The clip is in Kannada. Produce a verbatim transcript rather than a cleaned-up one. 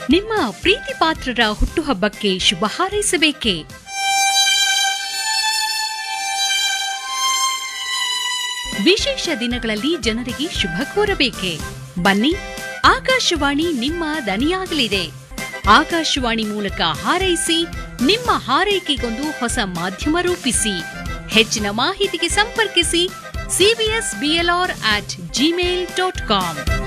ನಿಮ್ಮ ಪ್ರೀತಿ ಪಾತ್ರರ ಹುಟ್ಟುಹಬ್ಬಕ್ಕೆ ಶುಭ ಹಾರೈಸಬೇಕೆ? ವಿಶೇಷ ದಿನಗಳಲ್ಲಿ ಜನರಿಗೆ ಶುಭ ಕೋರಬೇಕೆ? ಬನ್ನಿ, ಆಕಾಶವಾಣಿ ನಿಮ್ಮ ದನಿಯಾಗಲಿದೆ. ಆಕಾಶವಾಣಿ ಮೂಲಕ ಹಾರೈಸಿ, ನಿಮ್ಮ ಹಾರೈಕೆಗೊಂದು ಹೊಸ ಮಾಧ್ಯಮ ರೂಪಿಸಿ. ಹೆಚ್ಚಿನ ಮಾಹಿತಿಗೆ ಸಂಪರ್ಕಿಸಿ CBS BLR at Gmail dot com.